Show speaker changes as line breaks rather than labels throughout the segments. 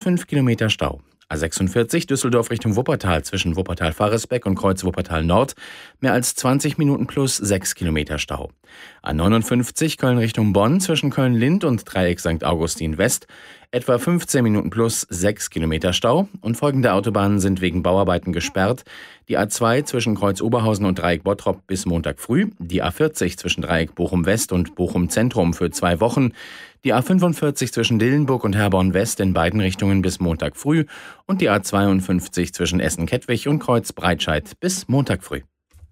5 Kilometer Stau. A46 Düsseldorf Richtung Wuppertal zwischen Wuppertal-Varresbeck und Kreuz Wuppertal Nord mehr als 20 Minuten plus 6 Kilometer Stau. A59 Köln Richtung Bonn zwischen Köln-Lind und Dreieck St. Augustin West etwa 15 Minuten plus 6 Kilometer Stau und folgende Autobahnen sind wegen Bauarbeiten gesperrt. Die A2 zwischen Kreuz Oberhausen und Dreieck Bottrop bis Montag früh, die A40 zwischen Dreieck Bochum West und Bochum Zentrum für 2 Wochen, die A45 zwischen Dillenburg und Herborn West in beiden Richtungen bis Montag früh und die A52 zwischen Essen-Kettwig und Kreuz Breitscheid bis Montag früh.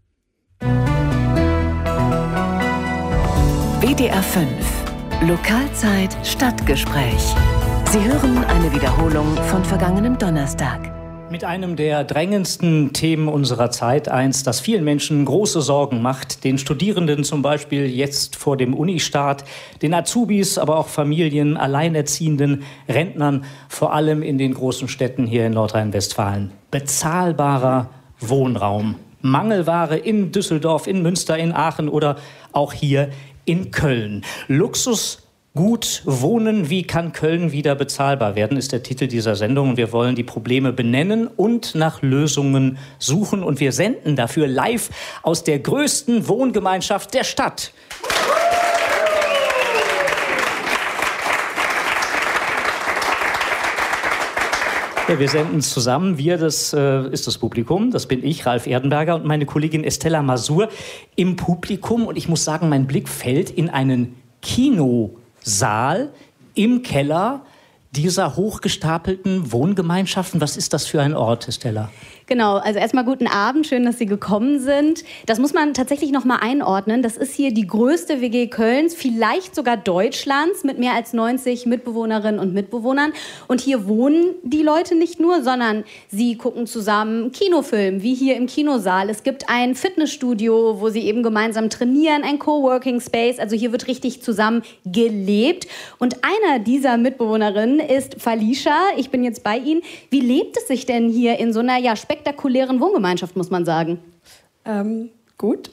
WDR 5 Lokalzeit Stadtgespräch. Sie hören eine Wiederholung von vergangenem Donnerstag.
Mit einem der drängendsten Themen unserer Zeit, eins, das vielen Menschen große Sorgen macht, den Studierenden zum Beispiel jetzt vor dem Unistart, den Azubis, aber auch Familien, Alleinerziehenden, Rentnern, vor allem in den großen Städten hier in Nordrhein-Westfalen. Bezahlbarer Wohnraum. Mangelware in Düsseldorf, in Münster, in Aachen oder auch hier in Köln. Luxus Gut wohnen, wie kann Köln wieder bezahlbar werden, ist der Titel dieser Sendung. Und wir wollen die Probleme benennen und nach Lösungen suchen. Und wir senden dafür live aus der größten Wohngemeinschaft der Stadt. Ja, wir senden zusammen. Das ist das Publikum. Das bin ich, Ralf Erdenberger, und meine Kollegin Estella Masur im Publikum. Und ich muss sagen, mein Blick fällt in einen Kinosaal im Keller dieser hochgestapelten Wohngemeinschaften. Was ist das für ein Ort, Estella?
Genau, also erstmal guten Abend, schön, dass Sie gekommen sind. Das muss man tatsächlich noch mal einordnen. Das ist hier die größte WG Kölns, vielleicht sogar Deutschlands, mit mehr als 90 Mitbewohnerinnen und Mitbewohnern. Und hier wohnen die Leute nicht nur, sondern sie gucken zusammen Kinofilm, wie hier im Kinosaal. Es gibt ein Fitnessstudio, wo sie eben gemeinsam trainieren, ein Coworking Space. Also hier wird richtig zusammen gelebt. Und einer dieser Mitbewohnerinnen ist Felicia. Ich bin jetzt bei Ihnen. Wie lebt es sich denn hier in so einer spektakulären Wohngemeinschaft, muss man sagen?
Gut.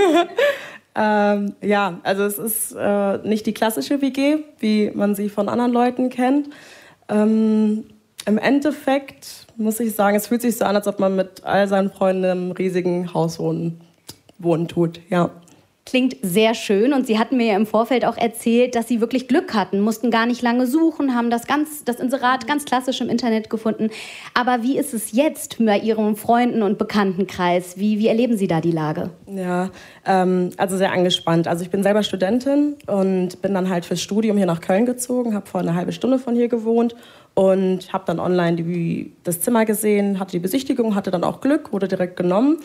Ja, also es ist nicht die klassische WG, wie man sie von anderen Leuten kennt. Im Endeffekt muss ich sagen, es fühlt sich so an, als ob man mit all seinen Freunden in einem riesigen Haus wohnen tut, ja.
Klingt sehr schön, und Sie hatten mir ja im Vorfeld auch erzählt, dass Sie wirklich Glück hatten, mussten gar nicht lange suchen, haben das Inserat ganz klassisch im Internet gefunden. Aber wie ist es jetzt bei Ihrem Freunden- und Bekanntenkreis? Wie erleben Sie da die Lage?
Ja, also sehr angespannt. Also ich bin selber Studentin und bin dann halt fürs Studium hier nach Köln gezogen, habe vor einer halben Stunde von hier gewohnt und habe dann online das Zimmer gesehen, hatte die Besichtigung, hatte dann auch Glück, wurde direkt genommen.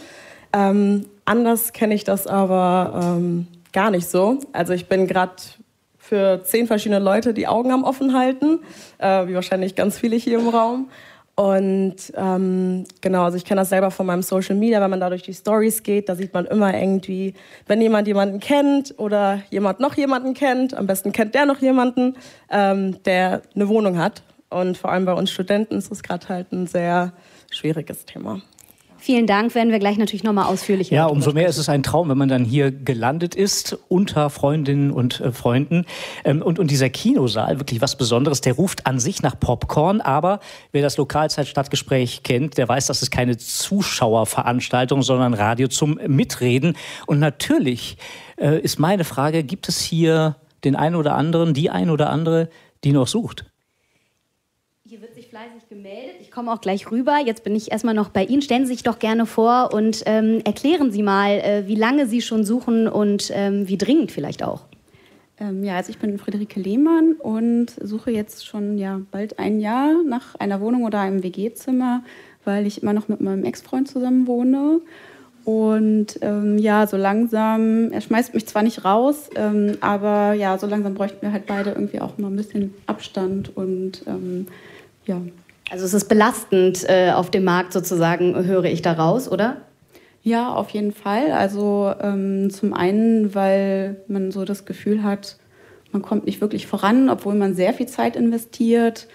Anders kenne ich das aber gar nicht so. Also ich bin gerade für 10 verschiedene Leute die Augen am offen halten, wie wahrscheinlich ganz viele hier im Raum. Und genau, also ich kenne das selber von meinem Social Media, wenn man da durch die Stories geht, da sieht man immer irgendwie, wenn jemand jemanden kennt oder jemand noch jemanden kennt, am besten kennt der noch jemanden, der eine Wohnung hat. Und vor allem bei uns Studenten ist das gerade halt ein sehr schwieriges Thema.
Vielen Dank, werden wir gleich natürlich nochmal ausführlicher.
Ja, umso mehr ist es ein Traum, wenn man dann hier gelandet ist, unter Freundinnen und Freunden. Und dieser Kinosaal, wirklich was Besonderes, der ruft an sich nach Popcorn. Aber wer das Lokalzeit-Stadtgespräch kennt, der weiß, das ist keine Zuschauerveranstaltung, sondern Radio zum Mitreden. Und natürlich ist meine Frage, gibt es hier den einen oder anderen, die ein oder andere, die noch sucht?
Hier wird sich fleißig gemeldet. Ich komme auch gleich rüber. Jetzt bin ich erstmal noch bei Ihnen. Stellen Sie sich doch gerne vor und erklären Sie mal, wie lange Sie schon suchen und wie dringend vielleicht auch.
Ja, also ich bin Friederike Lehmann und suche jetzt schon bald ein Jahr nach einer Wohnung oder einem WG-Zimmer, weil ich immer noch mit meinem Ex-Freund zusammen wohne. Und so langsam, er schmeißt mich zwar nicht raus, aber ja, so langsam bräuchten wir halt beide irgendwie auch mal ein bisschen Abstand und ja.
Also es ist belastend auf dem Markt sozusagen, höre ich daraus, oder?
Ja, auf jeden Fall. Also zum einen, weil man so das Gefühl hat, man kommt nicht wirklich voran, obwohl man sehr viel Zeit investiert.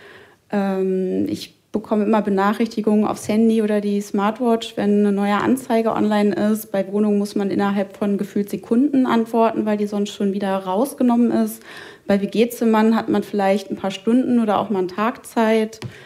Ich bekomme immer Benachrichtigungen aufs Handy oder die Smartwatch, wenn eine neue Anzeige online ist. Bei Wohnungen muss man innerhalb von gefühlt Sekunden antworten, weil die sonst schon wieder rausgenommen ist. Bei WG-Zimmern hat man vielleicht ein paar Stunden oder auch mal einen Tag Zeit.